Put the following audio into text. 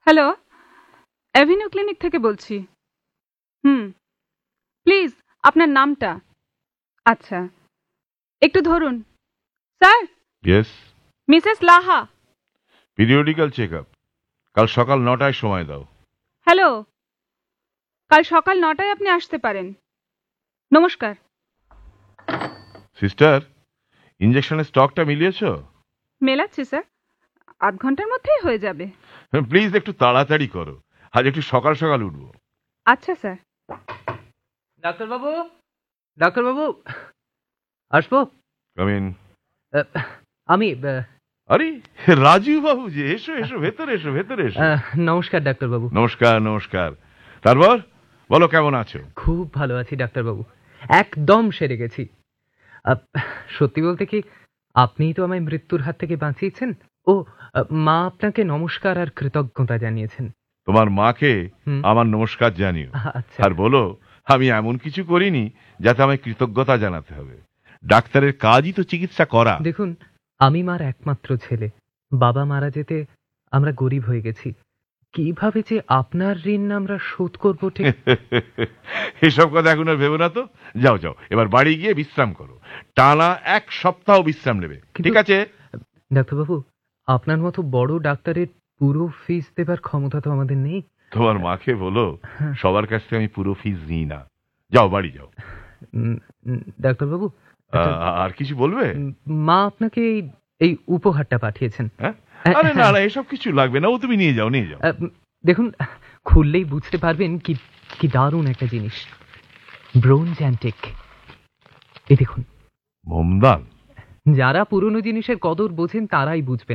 Hello, avenue clinic থেকে বলছি। Please আপনার নামটা। আচ্ছা, একটু ধরুন। Sir, yes, Mrs Laha. Periodical check up. কাল সকাল 9টায় সময় দাও। হ্যালো, কাল সকাল 9টায় আপনি আসতে পারেন। নমস্কার। সিস্টার, ইঞ্জেকশনের স্টকটা মিলিয়েছো? মেলাচ্ছি স্যার, আধ ঘন্টার মধ্যেই হয়ে যাবে। প্লিজ একটু তাড়াতাড়ি করো, আজ একটু সকাল সকাল উঠবো। আচ্ছা স্যার। ডাক্তারবাবু, ডাক্তারবাবু, আসবো? Come in. আমি আরে রাজীব বাবু যে, এসো এসো, ভেতরে এসো, ভেতরে এসো। নমস্কার ডাক্তারবাবু। নমস্কার নমস্কার। তারপর বলো, কেমন আছো? খুব ভালো আছি ডাক্তারবাবু, একদম সেরে গেছি। আহ, সত্যি বলতে কি, আপনিই তো আমায় মৃত্যুর হাত থেকে বাঁচিয়েছেন। ও, মা আপনাকে নমস্কার আর কৃতজ্ঞতা জানিয়েছেন। তোমার মাকে হুম। আমার নমস্কার জানিও। আচ্ছা। আর বলো, আমি এমন কিছু করিনি যাতে আমায় কৃতজ্ঞতা জানাতে হবে। ডাক্তারের কাজই তো চিকিৎসা করা। দেখুন, আমি মার একমাত্র ছেলে। বাবা মারা যেতে আমরা গরিব হয়ে গেছি। কিভাবে যে আপনার ঋণ আমরা শোধ করবো ঠিক এসব কথা এখন আর ভেবো না তো। যাও যাও, এবার বাড়ি গিয়ে বিশ্রাম করো। টানা 1 সপ্তাহ বিশ্রাম নেবে, ঠিক আছে? ডাক্তারবাবু, আপনার মতো বড় ডাক্তারের পুরো ফিস দেবার ক্ষমতা তো আমাদের নেই। তোমার মাকে বলো, সবার কাছ থেকে আমি পুরো ফিস নিই না। যাও, বাড়ি যাও। ডাক্তারবাবু, আর কিছু বলবে? মা আপনাকে এই উপহারটা পাঠিয়েছেন। হ্যাঁ? আরে না না, এসব কিছু লাগবে না, ও তুমি নিয়ে যাও, নিয়ে যাও। দেখুন, খুললেই বুঝতে পারবেন কি কি দারুণ একটা জিনিস। Bronze antique. এই দেখুন। মোমদান। যারা পুরনো জিনিসের কদর বোঝেন তারাই বুঝবেন।